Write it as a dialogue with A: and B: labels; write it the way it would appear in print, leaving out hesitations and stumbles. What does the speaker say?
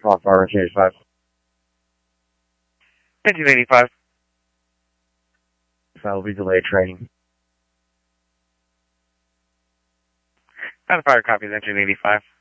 A: Fox Bar, engine 85.
B: Engine 85.
A: That will be delayed training.
B: Gunfire copies, engine 85.